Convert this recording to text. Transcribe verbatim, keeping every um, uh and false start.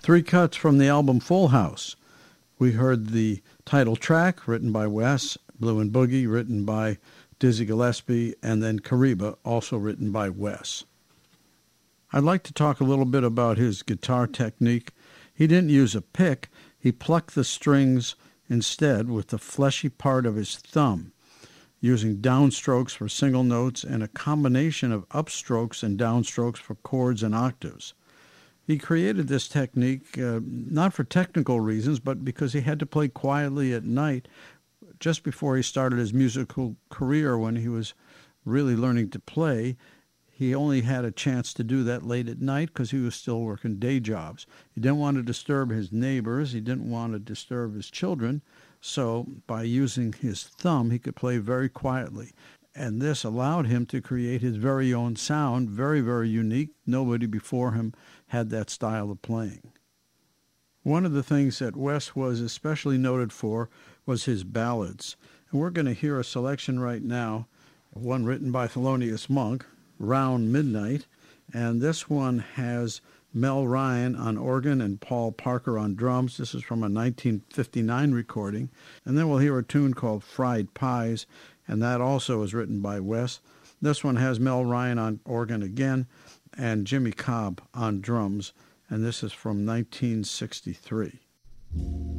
Three cuts from the album Full House. We heard the title track, written by Wes, Blue and Boogie, written by Dizzy Gillespie, and then Kariba, also written by Wes. I'd like to talk a little bit about his guitar technique. He didn't use a pick. He plucked the strings instead with the fleshy part of his thumb, using downstrokes for single notes and a combination of upstrokes and downstrokes for chords and octaves. He created this technique uh, not for technical reasons, but because he had to play quietly at night just before he started his musical career. When he was really learning to play, he only had a chance to do that late at night because he was still working day jobs. He didn't want to disturb his neighbors. He didn't want to disturb his children. So by using his thumb, he could play very quietly. And this allowed him to create his very own sound, very, very unique. Nobody before him had that style of playing. One of the things that Wes was especially noted for was his ballads. And we're going to hear a selection right now, one written by Thelonious Monk, Round Midnight. And this one has Mel Ryan on organ and Paul Parker on drums. This is from a nineteen fifty-nine recording. And then we'll hear a tune called Fried Pies, and that also is written by Wes. This one has Mel Ryan on organ again and Jimmy Cobb on drums, and this is from nineteen sixty-three.